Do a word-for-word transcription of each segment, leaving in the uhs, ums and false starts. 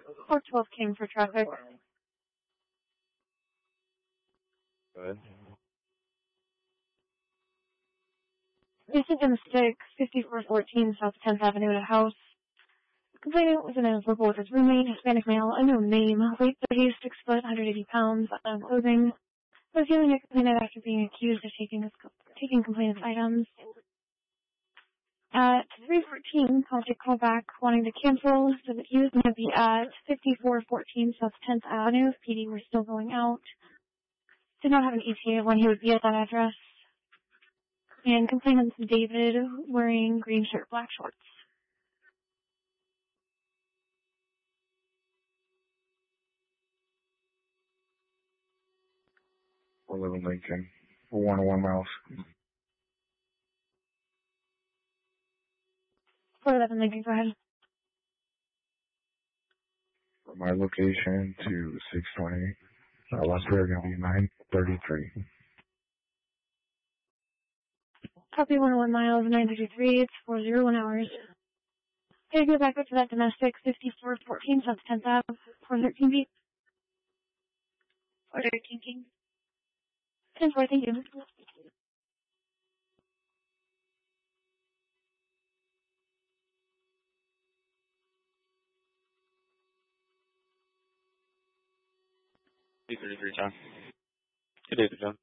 four twelve King for traffic. Good. Recent domestic, fifty-four fourteen South tenth Avenue at a house. Complainant was in a verbal with his roommate, Hispanic male, unknown name, weight thirty, six foot, one hundred eighty pounds, unknown clothing. Was dealing with complainant after being accused of taking his, taking complainant's items. At three fourteen, called a call back wanting to cancel, so that he was going to be at fifty-four fourteen South tenth Avenue. P D were still going out. Did not have an E T A when he would be at that address. And complainant's David, wearing green shirt, black shorts. four eleven Lincoln. four one one miles. four eleven Lincoln, go ahead. From my location to six twenty. Uh, last year going to be nine thirty-three. Copy one oh one miles, nine thirty-three, it's four oh one hours. Okay, go back up to that domestic, fifty-four fourteen South tenth Avenue, four thirteen beat. four thirteen King. ten four, thank you. two thirty-three, John. Good day, John.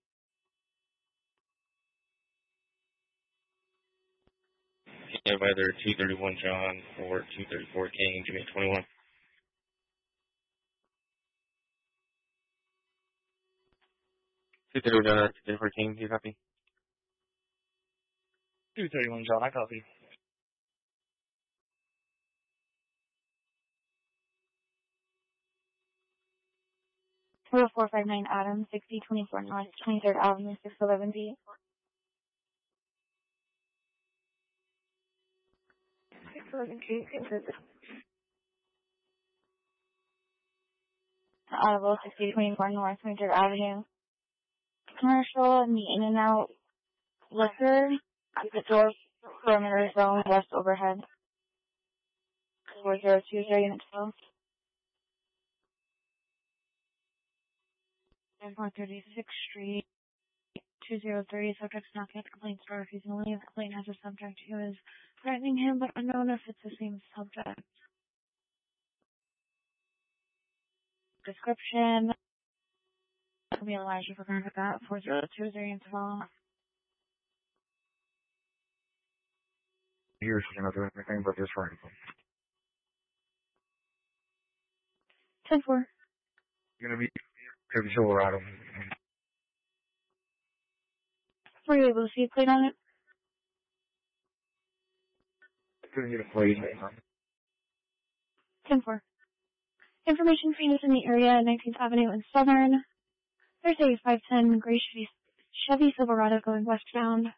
You have either two thirty-one, John, or two thirty-four, King, give me twenty-one. two thirty-one, John, two thirty-four, King, do you copy? two thirty-one, John, I copy. four four five nine Adam, sixty twenty-four North, twenty-third Avenue, six eleven B. six eleven B, Audible, sixty twenty-four North, twenty-third Avenue. Commercial and the In-N-Out liquor, the door perimeter zone, west overhead. four zero two zero, unit twelve. one thirty-sixth Street, two zero three, subject's knocking at the complaint store, refusing to leave. The complaint has a subject who is threatening him, but unknown if it's the same subject. Description. I'll be Elijah for going with that. four zero two zero and twelve. Here's going to do anything but this right. ten four. Going to be Chevy Silverado. Were you able to see a plate on it? Couldn't get a plate. ten four. Information for units in the area, nineteenth Avenue and Southern. There's a five ten gray Chevy, Chevy Silverado going westbound.